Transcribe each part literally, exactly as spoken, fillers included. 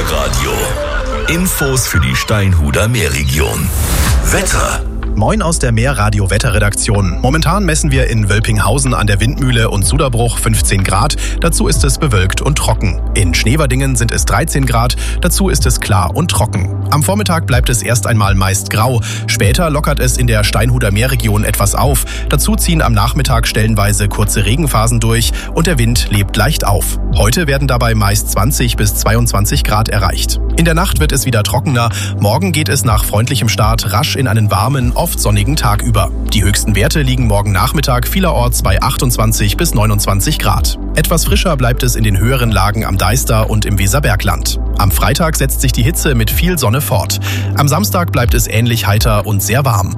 Meerradio. Infos für die Steinhuder Meerregion. Wetter. Moin aus der Meerradio-Wetterredaktion. Momentan messen wir in Wölpinghausen an der Windmühle und Suderbruch fünfzehn Grad. Dazu ist es bewölkt und trocken. In Schneverdingen sind es dreizehn Grad. Dazu ist es klar und trocken. Am Vormittag bleibt es erst einmal meist grau. Später lockert es in der Steinhuder Meerregion etwas auf. Dazu ziehen am Nachmittag stellenweise kurze Regenphasen durch und der Wind lebt leicht auf. Heute werden dabei meist zwanzig bis zweiundzwanzig Grad erreicht. In der Nacht wird es wieder trockener. Morgen geht es nach freundlichem Start rasch in einen warmen, oft sonnigen Tag über. Die höchsten Werte liegen morgen Nachmittag vielerorts bei achtundzwanzig bis neunundzwanzig Grad. Etwas frischer bleibt es in den höheren Lagen am Deister und im Weserbergland. Am Freitag setzt sich die Hitze mit viel Sonne fort. Am Samstag bleibt es ähnlich heiter und sehr warm.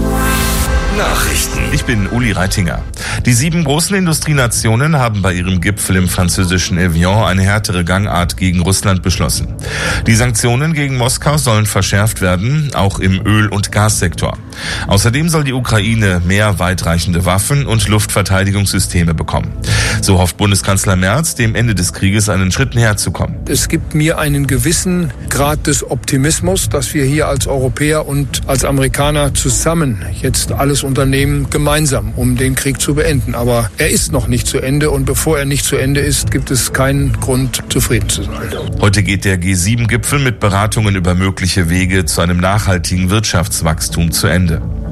Nachrichten. Ich bin Uli Reitinger. Die sieben großen Industrienationen haben bei ihrem Gipfel im französischen Evian eine härtere Gangart gegen Russland beschlossen. Die Sanktionen gegen Moskau sollen verschärft werden, auch im Öl- und Gassektor. Außerdem soll die Ukraine mehr weitreichende Waffen und Luftverteidigungssysteme bekommen. So hofft Bundeskanzler Merz, dem Ende des Krieges einen Schritt näher zu kommen. Es gibt mir einen gewissen Grad des Optimismus, dass wir hier als Europäer und als Amerikaner zusammen jetzt alles unternehmen, gemeinsam, um den Krieg zu beenden. Aber er ist noch nicht zu Ende und bevor er nicht zu Ende ist, gibt es keinen Grund, zufrieden zu sein. Heute geht der G sieben Gipfel mit Beratungen über mögliche Wege zu einem nachhaltigen Wirtschaftswachstum zu Ende.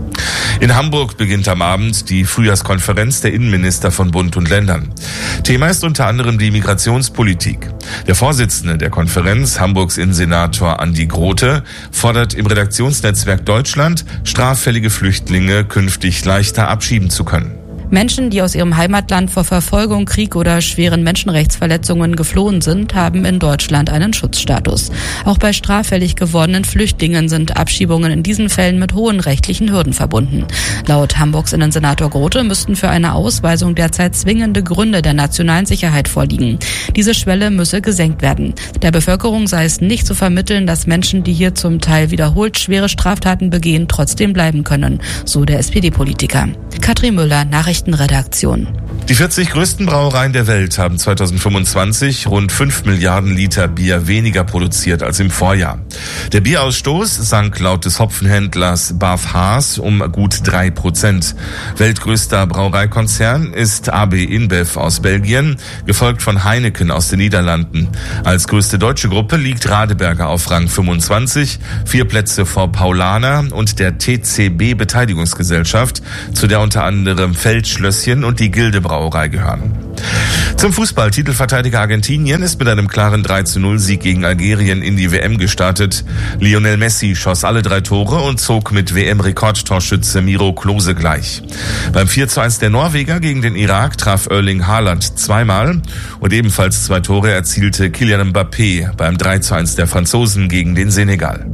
In Hamburg beginnt am Abend die Frühjahrskonferenz der Innenminister von Bund und Ländern. Thema ist unter anderem die Migrationspolitik. Der Vorsitzende der Konferenz, Hamburgs Innensenator Andi Grote, fordert im Redaktionsnetzwerk Deutschland, straffällige Flüchtlinge künftig leichter abschieben zu können. Menschen, die aus ihrem Heimatland vor Verfolgung, Krieg oder schweren Menschenrechtsverletzungen geflohen sind, haben in Deutschland einen Schutzstatus. Auch bei straffällig gewordenen Flüchtlingen sind Abschiebungen in diesen Fällen mit hohen rechtlichen Hürden verbunden. Laut Hamburgs Innensenator Grote müssten für eine Ausweisung derzeit zwingende Gründe der nationalen Sicherheit vorliegen. Diese Schwelle müsse gesenkt werden. Der Bevölkerung sei es nicht zu vermitteln, dass Menschen, die hier zum Teil wiederholt schwere Straftaten begehen, trotzdem bleiben können, so der S P D-Politiker. Katrin Müller, Nachrichtenredaktion. Die vierzig größten Brauereien der Welt haben zweitausendfünfundzwanzig rund fünf Milliarden Liter Bier weniger produziert als im Vorjahr. Der Bierausstoß sank laut des Hopfenhändlers B A F Haas um gut drei Prozent. Weltgrößter Brauereikonzern ist A B InBev aus Belgien, gefolgt von Heineken aus den Niederlanden. Als größte deutsche Gruppe liegt Radeberger auf Rang fünfundzwanzig, vier Plätze vor Paulaner und der T C B Beteiligungsgesellschaft, zu der unter anderem Feldschlösschen und die Gilde Brauerei gehören. Zum Fußball. Titelverteidiger Argentinien ist mit einem klaren drei zu null Sieg gegen Algerien in die W M gestartet. Lionel Messi schoss alle drei Tore und zog mit W M-Rekordtorschütze Miro Klose gleich. Beim vier zu eins der Norweger gegen den Irak traf Erling Haaland zweimal und ebenfalls zwei Tore erzielte Kylian Mbappé beim drei zu eins der Franzosen gegen den Senegal.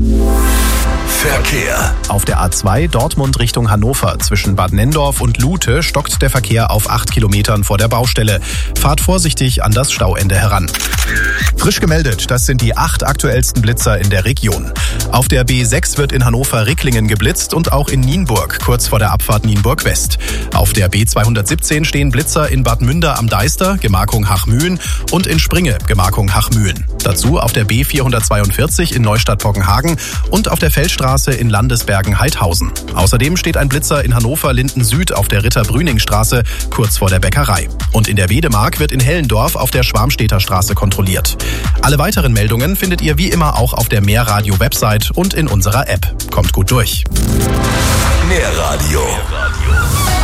Verkehr. Auf der A zwei Dortmund Richtung Hannover zwischen Bad Nenndorf und Lute stockt der Verkehr auf acht Kilometern vor der Baustelle. Fahrt vorsichtig an das Stauende heran. Frisch gemeldet, das sind die acht aktuellsten Blitzer in der Region. Auf der B sechs wird in Hannover-Ricklingen geblitzt und auch in Nienburg, kurz vor der Abfahrt Nienburg West. Auf der B zweihundertsiebzehn stehen Blitzer in Bad Münder am Deister, Gemarkung Hachmühlen, und in Springe, Gemarkung Hachmühlen. Dazu auf der B vierhundertzweiundvierzig in Neustadt-Poggenhagen und auf der Feldstraße in Landesbergen-Heidhausen. Außerdem steht ein Blitzer in Hannover-Linden Süd auf der Ritter-Brüning-Straße, kurz vor der Bäckerei. Und in der Wedemark wird in Hellendorf auf der Schwarmstädter Straße kontrolliert. Alle weiteren Meldungen findet ihr wie immer auch auf der Meerradio-Website und in unserer App. Kommt gut durch. Meerradio.